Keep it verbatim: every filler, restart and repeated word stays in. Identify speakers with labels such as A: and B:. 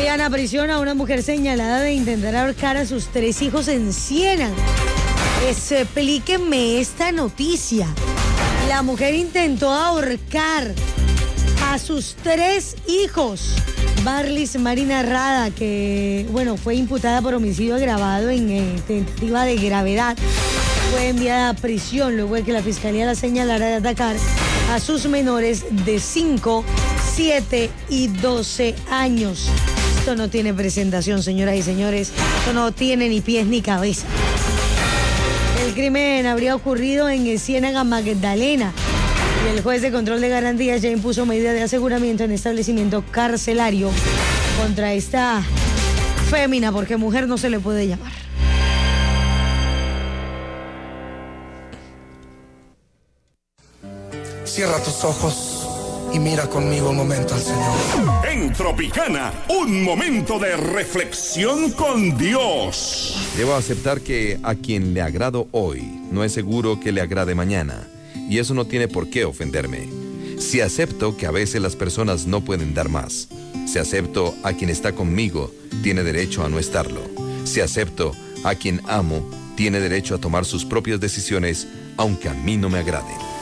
A: Envían a prisión a una mujer señalada de intentar ahorcar a sus tres hijos en Ciénaga. Explíquenme esta noticia. La mujer intentó ahorcar a sus tres hijos. Barlis Marina Rada, que bueno, fue imputada por homicidio agravado en eh, tentativa de gravedad, fue enviada a prisión luego de que la fiscalía la señalara de atacar a sus menores de cinco, siete y doce años. Esto no tiene presentación, señoras y señores. Esto no tiene ni pies ni cabeza. El crimen habría ocurrido en Ciénaga Magdalena y el juez de control de garantías ya impuso medida de aseguramiento en establecimiento carcelario contra esta fémina, porque mujer no se le puede llamar.
B: Cierra tus ojos y mira conmigo un momento al Señor.
C: En Tropicana, un momento de reflexión con Dios.
D: Debo aceptar que a quien le agrado hoy, no es seguro que le agrade mañana. Y eso no tiene por qué ofenderme. Si acepto que a veces las personas no pueden dar más. Si acepto a quien está conmigo, tiene derecho a no estarlo. Si acepto a quien amo, tiene derecho a tomar sus propias decisiones, aunque a mí no me agraden.